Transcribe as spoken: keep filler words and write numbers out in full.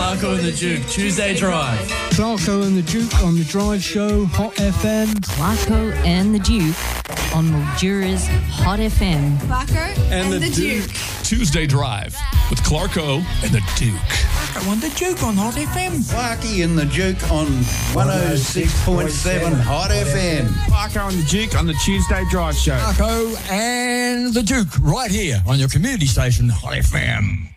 Clarko and the Duke, Tuesday Drive. Clarko and the Duke on the Drive Show, Hot F M. Clarko and the Duke on Mildura's Hot F M. Clarko and, and the, the Duke. Duke. Tuesday Drive with Clarko and the Duke. Clarko and the Duke on Hot F M. Clarky and the Duke on one oh six point seven Hot F M. Clarko and the Duke on the Tuesday Drive Show. Clarko and the Duke right here on your community station, Hot F M.